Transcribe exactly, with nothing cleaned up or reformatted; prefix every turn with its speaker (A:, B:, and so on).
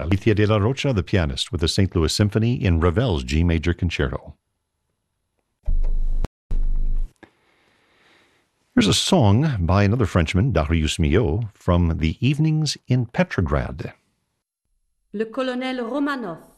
A: Alicia de la Rocha, the pianist, with the Saint Louis Symphony in Ravel's G Major Concerto. Here's a song by another Frenchman, Darius Milhaud, from the Evenings in Petrograd.
B: Le colonel Romanov.